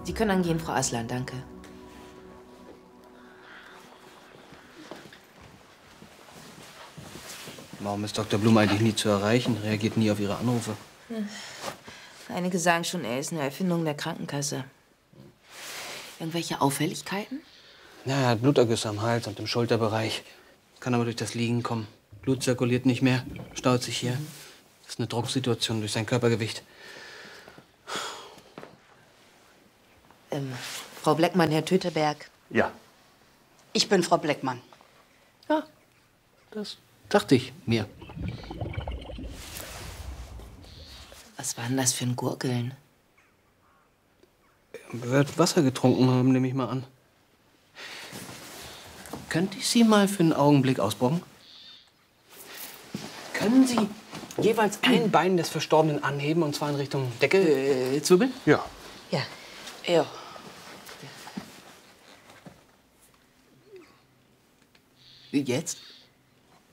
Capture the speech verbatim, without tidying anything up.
Sie können dann gehen, Frau Aslan, danke. Warum ist Doktor Blum eigentlich nie zu erreichen? Reagiert nie auf Ihre Anrufe. Einige sagen schon, er ist eine Erfindung der Krankenkasse. Irgendwelche Auffälligkeiten? Ja, er hat Blutergüsse am Hals und im Schulterbereich. Kann aber durch das Liegen kommen. Blut zirkuliert nicht mehr, staut sich hier. Das ist eine Drucksituation durch sein Körpergewicht. Ähm, Frau Bleckmann, Herr Töteberg. Ja. Ich bin Frau Bleckmann. Ja, das dachte ich mir. Was war denn das für ein Gurgeln? Er wird Wasser getrunken haben, nehme ich mal an. Könnte ich Sie mal für einen Augenblick ausbrochen? Können Sie jeweils ein Bein des Verstorbenen anheben, und zwar in Richtung Decke äh, zwirbeln? Ja. Ja. Ja. Jetzt?